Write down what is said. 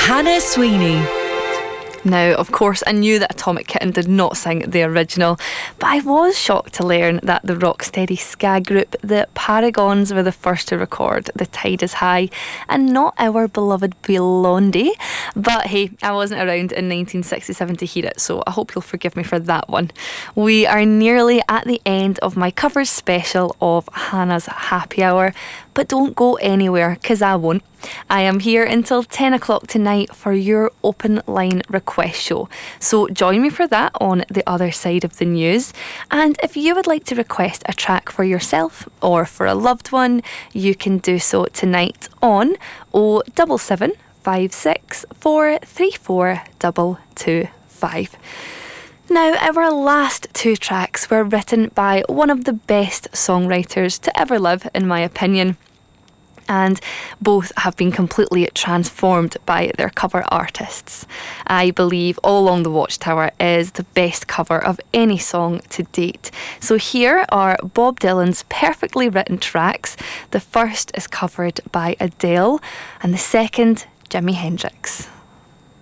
Hannah Sweeney. Now, of course, I knew that Atomic Kitten did not sing the original, but I was shocked to learn that the rocksteady ska group, the Paragons, were the first to record The Tide is High, and not our beloved Blondie. But hey, I wasn't around in 1967 to hear it, so I hope you'll forgive me for that one. We are nearly at the end of my covers special of Hannah's Happy Hour, but don't go anywhere, because I won't. I am here until 10 o'clock tonight for your open line request show. So join me for that on the other side of the news. And if you would like to request a track for yourself or for a loved one, you can do so tonight on 077 56 434 225. Now, our last two tracks were written by one of the best songwriters to ever live, in my opinion. And both have been completely transformed by their cover artists. I believe All Along the Watchtower is the best cover of any song to date. So here are Bob Dylan's perfectly written tracks. The first is covered by Adele and the second, Jimi Hendrix.